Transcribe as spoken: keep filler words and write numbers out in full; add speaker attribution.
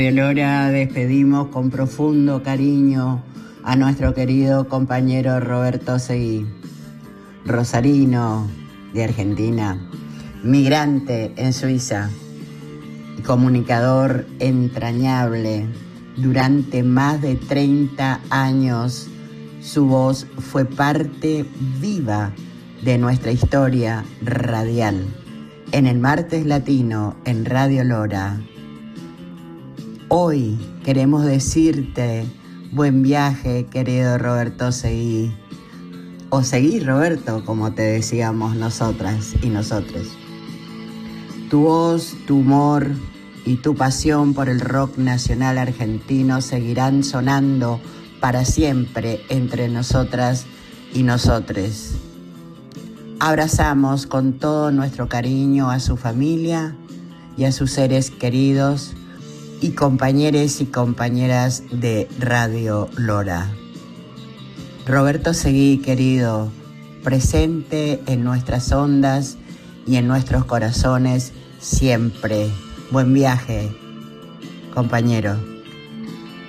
Speaker 1: Lora, despedimos con profundo cariño a nuestro querido compañero Roberto Seguí, rosarino de Argentina, migrante en Suiza y comunicador entrañable. Durante más de treinta años, su voz fue parte viva de nuestra historia radial. En el Martes Latino, en Radio Lora, hoy queremos decirte buen viaje, querido Roberto Seguí. O Seguí, Roberto, como te decíamos nosotras y nosotros. Tu voz, tu humor y tu pasión por el rock nacional argentino seguirán sonando para siempre entre nosotras y nosotres. Abrazamos con todo nuestro cariño a su familia y a sus seres queridos y compañeros y compañeras de Radio Lora. Roberto Seguí, querido, presente en nuestras ondas y en nuestros corazones siempre. Buen viaje, compañero.